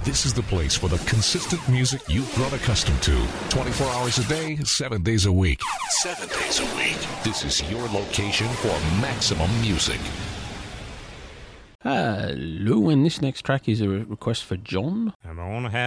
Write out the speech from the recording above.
This is the place for the consistent music you've grown accustomed to. 24 hours a day, 7 days a week. 7 days a week. This is your location for maximum music. Hello, and this next track is a request for John. And I want to have